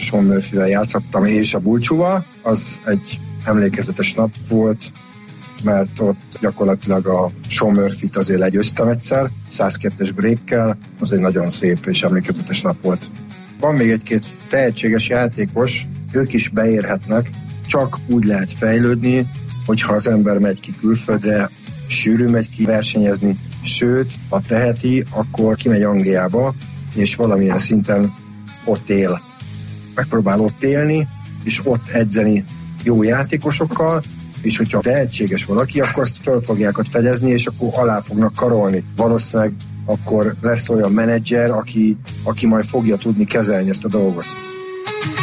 Sean Murphyvel játszottam, és a Bulcsúval. Az egy emlékezetes nap volt, mert ott gyakorlatilag a Sean Murphyt azért legyőztem egyszer, 102-es breakkel, az egy nagyon szép és emlékezetes nap volt. Van még egy-két tehetséges játékos, ők is beérhetnek, csak úgy lehet fejlődni, hogyha az ember megy ki külföldre, sűrűn megy ki versenyezni, sőt, ha teheti, akkor kimegy Angliába, és valamilyen szinten ott él. Megpróbál ott élni, és ott edzeni jó játékosokkal, és hogyha tehetséges valaki, akkor azt föl fogják ott fedezni, és akkor alá fognak karolni. Valószínűleg akkor lesz olyan menedzser, aki majd fogja tudni kezelni ezt a dolgot.